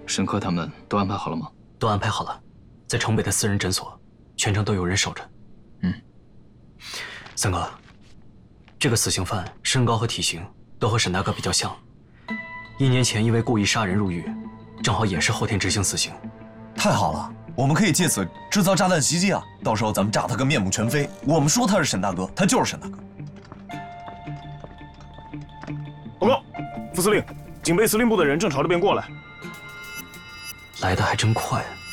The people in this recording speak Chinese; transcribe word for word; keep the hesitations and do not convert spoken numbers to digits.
沈科他们都安排好了吗？ 都安排好了，在城北的私人诊所，全程都有人守着。 嗯， 三哥，这个死刑犯身高和体型都和沈大哥比较像，一年前因为故意杀人入狱，正好也是后天执行死刑。 太好了，我们可以借此制造炸弹袭击啊！到时候咱们炸他个面目全非。我们说他是沈大哥，他就是沈大哥。 报告，副司令，警备司令部的人正朝这边过来。 来的还真快啊！